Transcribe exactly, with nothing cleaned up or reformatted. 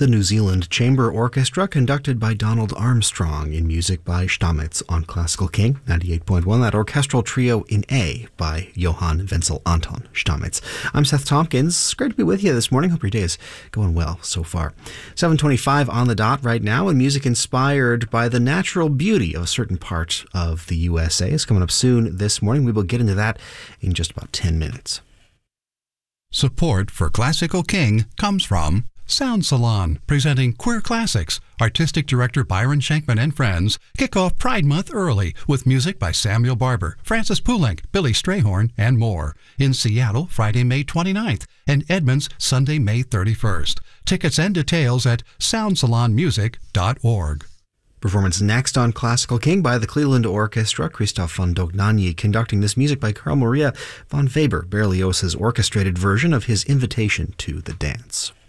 the New Zealand Chamber Orchestra, conducted by Donald Armstrong, in music by Stamitz on Classical King ninety-eight point one. That orchestral trio in A by Johann Wenzel Anton Stamitz. I'm Seth Tompkins. It's great to be with you this morning. Hope your day is going well so far. seven twenty-five on the dot right now, and music inspired by the natural beauty of a certain part of the U S A is coming up soon this morning. We will get into that in just about ten minutes. Support for Classical King comes from Sound Salon, presenting Queer Classics. Artistic Director Byron Shankman and friends kick off Pride Month early with music by Samuel Barber, Francis Poulenc, Billy Strayhorn, and more. In Seattle, Friday, May twenty-ninth, and Edmonds, Sunday, May thirty-first. Tickets and details at sound salon music dot org. Performance next on Classical King by the Cleveland Orchestra. Christoph von Dohnanyi conducting this music by Carl Maria von Weber, Berlioz's orchestrated version of his Invitation to the Dance.